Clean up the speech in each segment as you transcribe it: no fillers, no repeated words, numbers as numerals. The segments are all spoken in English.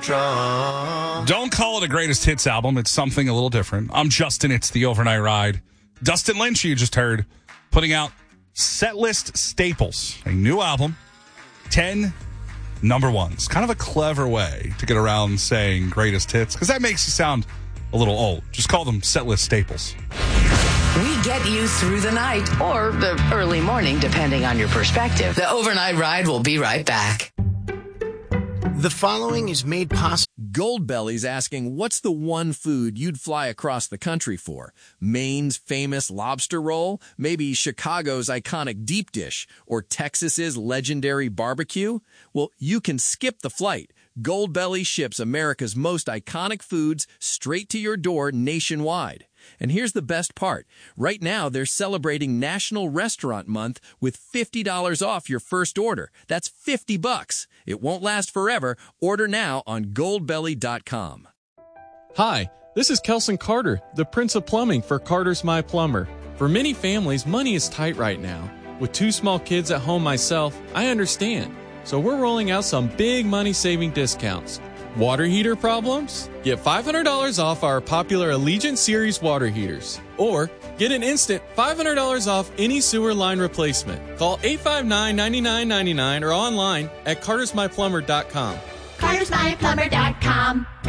Extra. Don't call it a greatest hits album. It's something a little different. I'm Justin. It's the Overnight Ride. Dustin Lynch, you just heard, putting out Setlist Staples, a new album, 10 number ones. Kind of a clever way to get around saying greatest hits, because that makes you sound a little old. Just call them Setlist Staples. We get you through the night or the early morning, depending on your perspective. The Overnight Ride will be right back. The following is made possible. Goldbelly's asking, what's the one food you'd fly across the country for? Maine's famous lobster roll? Maybe Chicago's iconic deep dish? Or Texas's legendary barbecue? Well, you can skip the flight. Goldbelly ships America's most iconic foods straight to your door nationwide. And here's the best part. Right now, they're celebrating National Restaurant Month with $50 off your first order. That's $50. It won't last forever. Order now on goldbelly.com. Hi, this is Kelson Carter, the Prince of Plumbing for Carter's My Plumber. For many families, money is tight right now. With 2 small kids at home myself, I understand. So we're rolling out some big money-saving discounts. Water heater problems? Get $500 off our popular Allegiant Series water heaters. Or get an instant $500 off any sewer line replacement. Call 859-9999 or online at cartersmyplumber.com. cartersmyplumber.com.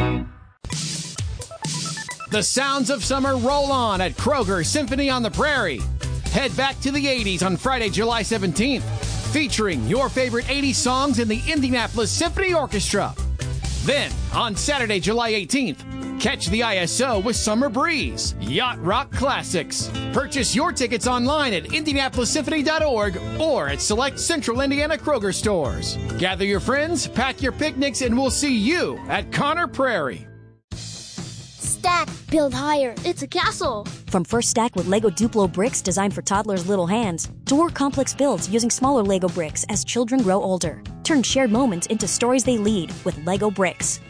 The sounds of summer roll on at Kroger Symphony on the Prairie. Head back to the 80s on Friday, July 17th, featuring your favorite 80s songs in the Indianapolis Symphony Orchestra. Then, on Saturday, July 18th, catch the ISO with Summer Breeze, Yacht Rock Classics. Purchase your tickets online at IndianapolisSymphony.org or at select Central Indiana Kroger stores. Gather your friends, pack your picnics, and we'll see you at Connor Prairie. Stack, build higher. It's a castle. From First Stack with Lego Duplo bricks designed for toddlers' little hands, to more complex builds using smaller Lego bricks as children grow older. Turn shared moments into stories they lead with Lego bricks.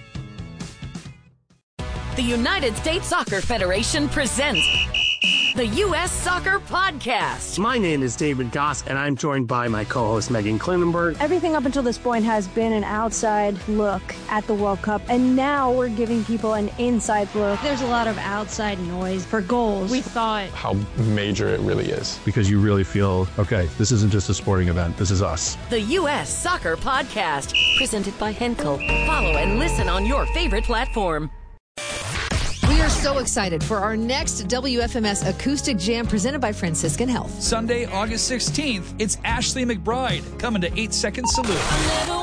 The United States Soccer Federation presents the U.S. Soccer Podcast. My name is David Goss, and I'm joined by my co-host Megan Klinenberg. Everything up until this point has been an outside look at the World Cup, and now we're giving people an inside look. There's a lot of outside noise for goals. We thought how major it really is. Because you really feel, okay, this isn't just a sporting event, this is us. The U.S. Soccer Podcast, presented by Henkel. Follow and listen on your favorite platform. We are so excited for our next WFMS Acoustic Jam presented by Franciscan Health. Sunday, August 16th, it's Ashley McBride coming to 8 Second Salute.